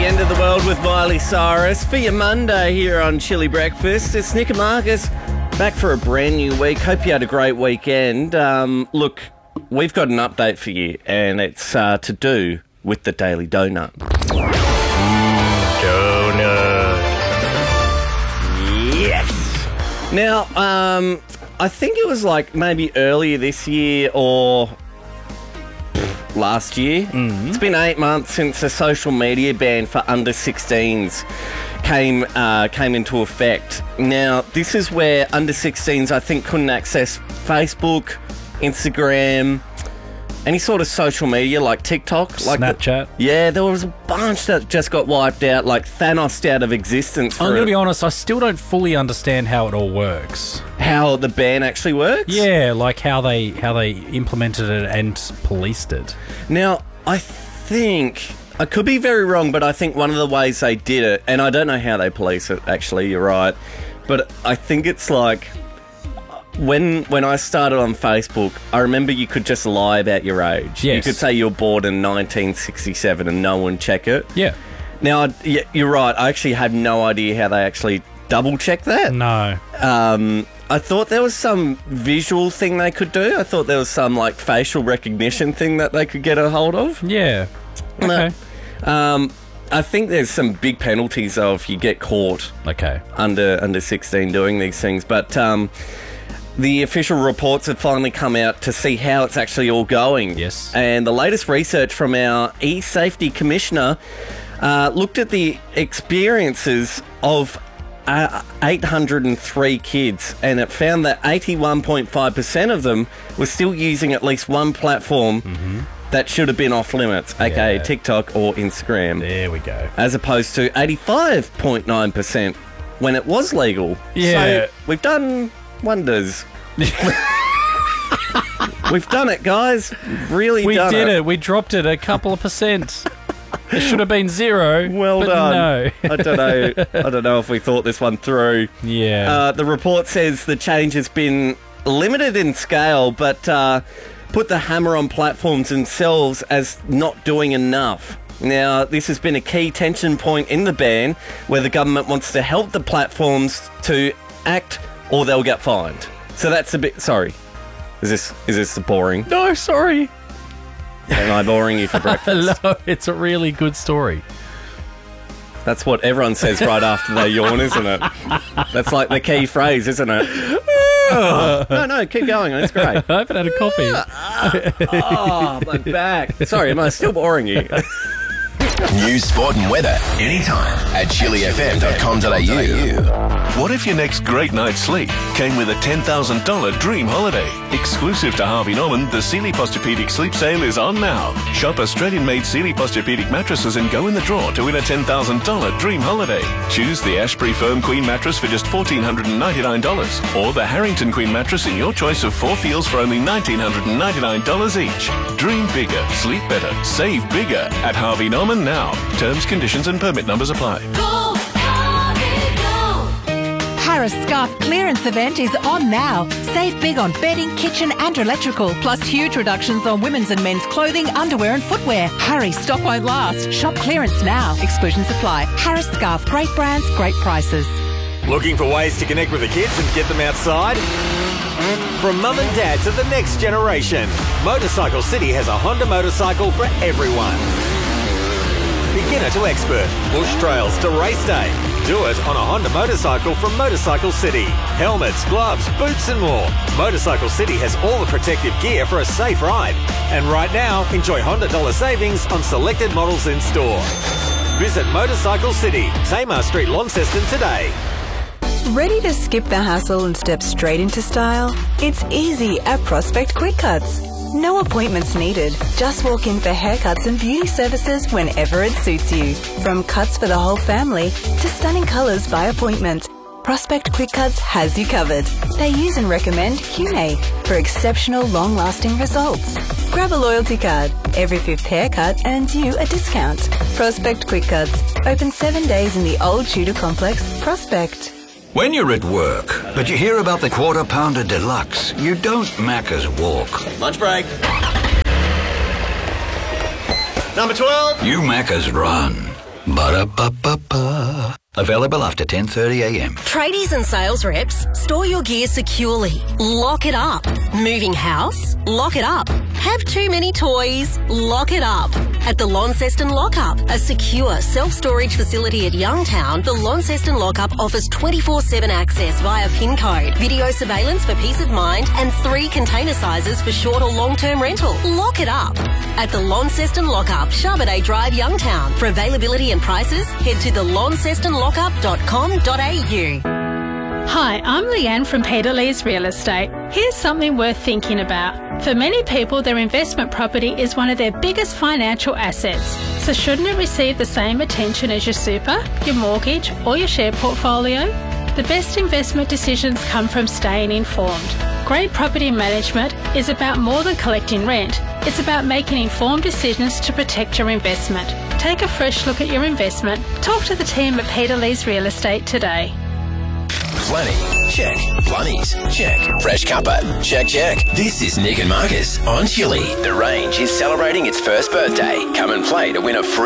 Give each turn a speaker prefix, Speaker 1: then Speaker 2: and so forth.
Speaker 1: End of the World with Miley Cyrus for your Monday here on Chili Breakfast. It's Nick and Marcus back for a brand new week. Hope you had a great weekend. Look, we've got an update for you, and it's to do with the Daily Donut. Donut. Yes. Now, I think it was like maybe earlier this year or last year. It's been 8 months since a social media ban for under 16s came into effect. Now, this is where under 16s, I think, couldn't access Facebook, Instagram, any sort of social media like TikTok. Like
Speaker 2: Snapchat.
Speaker 1: There was a bunch that just got wiped out, like Thanos out of existence.
Speaker 2: I'm going to be honest, I still don't fully understand how it all works.
Speaker 1: How the ban actually works?
Speaker 2: Yeah, like how they implemented it and policed it.
Speaker 1: Now, I think, I could be very wrong, but I think one of the ways they did it, and I don't know how they police it, actually, you're right, but I think it's like, when I started on Facebook, I remember you could just lie about your age.
Speaker 2: Yes.
Speaker 1: You could say you were born in 1967 and no one check it.
Speaker 2: Yeah.
Speaker 1: Now, you're right, I actually have no idea how they actually double-check that.
Speaker 2: No.
Speaker 1: I thought there was some visual thing they could do. I thought there was some, like, facial recognition thing that they could get a hold of.
Speaker 2: Yeah. Okay.
Speaker 1: I think there's some big penalties, though, if you get caught under 16 doing these things. But the official reports have finally come out to see how it's actually all going.
Speaker 2: Yes.
Speaker 1: And the latest research from our e-safety commissioner looked at the experiences of 803 kids, and it found that 81.5% of them were still using at least one platform that should have been off limits, aka TikTok or Instagram.
Speaker 2: There we go.
Speaker 1: As opposed to 85.9% when it was legal.
Speaker 2: Yeah.
Speaker 1: So we've done wonders. We've done it, guys. Really
Speaker 2: We
Speaker 1: done
Speaker 2: did it. We dropped it a couple of percent. It should have been 0.
Speaker 1: Well
Speaker 2: but
Speaker 1: done.
Speaker 2: No.
Speaker 1: I don't know if we thought this one through.
Speaker 2: Yeah.
Speaker 1: The report says the change has been limited in scale, but put the hammer on platforms themselves as not doing enough. Now, this has been a key tension point in the ban, where the government wants to help the platforms to act or they'll get fined. So that's a bit... Sorry. Is this boring?
Speaker 2: No, sorry.
Speaker 1: Am I boring you for breakfast?
Speaker 2: No, it's a really good story.
Speaker 1: That's what everyone says right after they yawn, isn't it? That's like the key phrase, isn't it? No, keep going. That's great.
Speaker 2: I haven't had a coffee.
Speaker 1: My back. Sorry, am I still boring you?
Speaker 3: News, sport and weather anytime at chilifm.com.au.
Speaker 4: What if your next great night's sleep came with a $10,000 dream holiday? Exclusive to Harvey Norman, the Sealy Posturepedic Sleep Sale is on now. Shop Australian-made Sealy Posturepedic mattresses and go in the draw to win a $10,000 dream holiday. Choose the Ashbury Firm Queen mattress for just $1,499 or the Harrington Queen mattress in your choice of 4 feels for only $1,999 each. Dream bigger, sleep better, save bigger at Harvey Norman now. Terms, conditions and permit numbers apply.
Speaker 5: Go, Harvey, go!
Speaker 6: Harris Scarf clearance event is on now. Save big on bedding, kitchen and electrical, plus huge reductions on women's and men's clothing, underwear and footwear. Hurry, stock won't last. Shop clearance now. Exclusions apply. Harris Scarf, great brands, great prices.
Speaker 7: Looking for ways to connect with the kids and get them outside? From mum and dad to the next generation, Motorcycle City has a Honda motorcycle for everyone. Beginner to expert, bush trails to race day. Do it on a Honda motorcycle from Motorcycle City. Helmets, gloves, boots and more. Motorcycle City has all the protective gear for a safe ride. And right now, enjoy Honda dollar savings on selected models in store. Visit Motorcycle City, Tamar Street, Launceston today.
Speaker 8: Ready to skip the hassle and step straight into style? It's easy at Prospect Quick Cuts. No appointments needed. Just walk in for haircuts and beauty services whenever it suits you. From cuts for the whole family to stunning colours by appointment, Prospect Quick Cuts has you covered. They use and recommend Cune for exceptional long-lasting results. Grab a loyalty card. Every 5th haircut earns you a discount. Prospect Quick Cuts. Open 7 days in the Old Tudor Complex, Prospect.
Speaker 9: When you're at work, but you hear about the Quarter Pounder Deluxe, you don't Macca's walk.
Speaker 7: Lunch break. Number 12.
Speaker 9: You Macca's run. Ba-da-ba-ba-ba. Available after 10:30am.
Speaker 10: Tradies and sales reps, store your gear securely. Lock it up. Moving house? Lock it up. Have too many toys? Lock it up. At the Launceston Lockup, a secure self-storage facility at Youngtown, the Launceston Lockup offers 24/7 access via PIN code, video surveillance for peace of mind, and 3 container sizes for short or long-term rental. Lock it up. At the Launceston Lockup, Charbonet Drive, Youngtown. For availability and prices, head to thelauncestonlockup.com.au.
Speaker 11: Hi, I'm Leanne from Peter Lee's Real Estate. Here's something worth thinking about. For many people, their investment property is one of their biggest financial assets. So shouldn't it receive the same attention as your super, your mortgage, or your share portfolio? The best investment decisions come from staying informed. Great property management is about more than collecting rent. It's about making informed decisions to protect your investment. Take a fresh look at your investment. Talk to the team at Peter Lee's Real Estate today.
Speaker 3: Plenty. Check. Blunnies. Check. Fresh cuppa. Check, check. This is Nick and Marcus on Chili. The range is celebrating its first birthday. Come and play to win a free